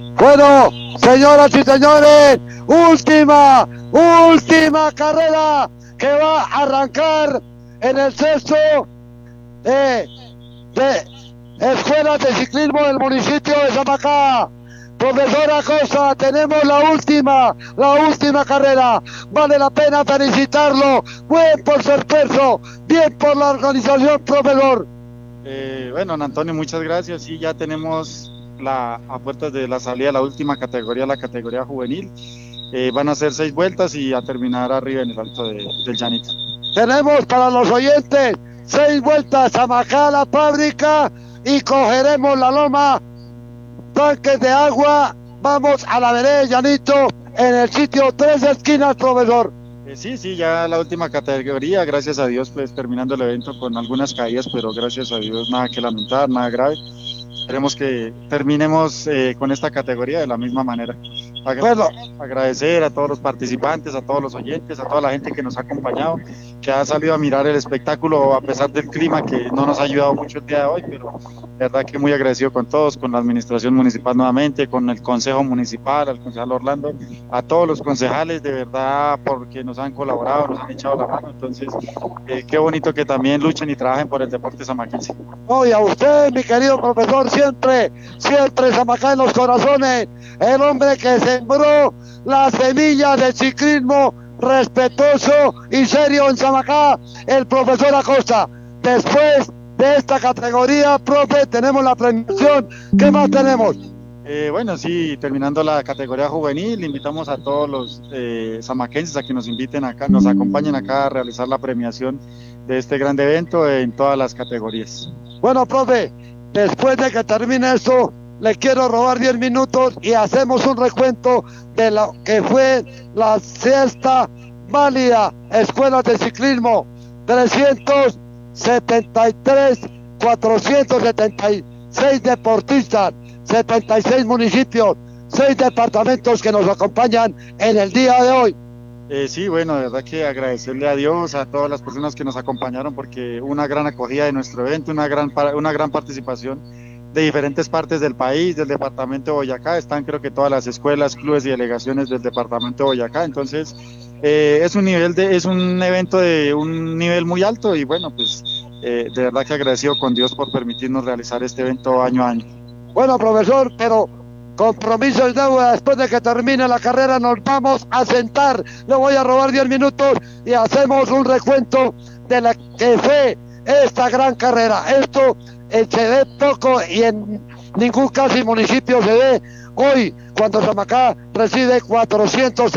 Bueno, señoras y señores, última carrera que va a arrancar en el sexto de Escuelas de Ciclismo del municipio de Zamacá. Profesor Acosta, tenemos la última carrera. Vale la pena felicitarlo. Buen por su esfuerzo, bien por la organización, profesor. Bueno, don Antonio, muchas gracias. Sí, ya tenemos a puertas de la salida de la última categoría, la categoría juvenil. Van a ser 6 vueltas y a terminar arriba en el alto del Llanito. Tenemos para los oyentes 6 vueltas a Zamacá, la fábrica, y cogeremos la loma, tanques de agua. Vamos a la vereda de Llanito, en el sitio 3 esquinas, profesor. Sí, ya la última categoría, gracias a Dios, pues terminando el evento con algunas caídas, pero gracias a Dios nada que lamentar, nada grave. Esperemos que terminemos con esta categoría de la misma manera. Bueno, Agradecer a todos los participantes, a todos los oyentes, a toda la gente que nos ha acompañado, que ha salido a mirar el espectáculo a pesar del clima que no nos ha ayudado mucho el día de hoy, pero de verdad que muy agradecido con todos, con la administración municipal nuevamente, con el consejo municipal, al concejal Orlando, a todos los concejales, de verdad, porque nos han colaborado, nos han echado la mano. Entonces, qué bonito que también luchen y trabajen por el deporte zamaquense. hoy a usted, mi querido profesor, siempre Zamacá en los corazones, el hombre que sembró la semilla del ciclismo respetuoso y serio en Zamacá, el profesor Acosta. Después de esta categoría, profe, tenemos la premiación. ¿Qué más tenemos? Bueno, sí, terminando la categoría juvenil, invitamos a todos los zamaquenses a que nos inviten acá, nos acompañen acá a realizar la premiación de este gran evento en todas las categorías. Bueno, profe, después de que termine esto, le quiero robar 10 minutos y hacemos un recuento de lo que fue la sexta válida Escuelas de Ciclismo. 373, 476 deportistas, 76 municipios, 6 departamentos que nos acompañan en el día de hoy. Sí, bueno, de verdad que agradecerle a Dios, a todas las personas que nos acompañaron, porque una gran acogida de nuestro evento, una gran participación de diferentes partes del país, del departamento de Boyacá. Están creo que todas las escuelas, clubes y delegaciones del departamento de Boyacá. Entonces, es un evento de un nivel muy alto y bueno, pues de verdad que agradecido con Dios por permitirnos realizar este evento año a año. Bueno, profesor, pero compromiso es deuda. Después de que termine la carrera nos vamos a sentar. Le voy a robar 10 minutos y hacemos un recuento de la que fue esta gran carrera. Esto se ve poco y en ningún casi municipio se ve hoy, cuando Zamacá recibe 400